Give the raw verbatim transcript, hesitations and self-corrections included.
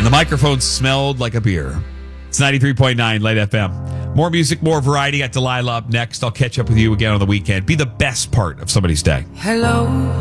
the microphone smelled like a beer. It's ninety-three point nine Light F M. More music, more variety. Got Delilah up next. I'll catch up with you again on the weekend. Be the best part of somebody's day. Hello.